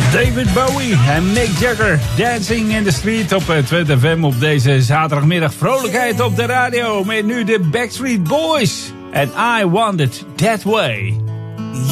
David Bowie en Mick Jagger. Dancing in the Street op Twente FM op deze zaterdagmiddag. Vrolijkheid op de radio met nu de Backstreet Boys. And I Want It That Way.